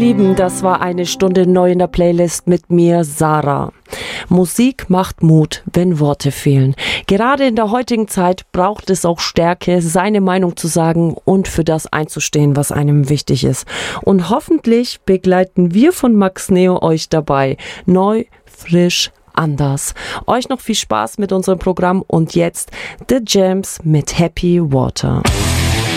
Lieben, das war eine Stunde neu in der Playlist mit mir, Sarah. Musik macht Mut, wenn Worte fehlen. Gerade in der heutigen Zeit braucht es auch Stärke, seine Meinung zu sagen und für das einzustehen, was einem wichtig ist. Und hoffentlich begleiten wir von Max Neo euch dabei. Neu, frisch, anders. Euch noch viel Spaß mit unserem Programm und jetzt The Jams mit Happy Water.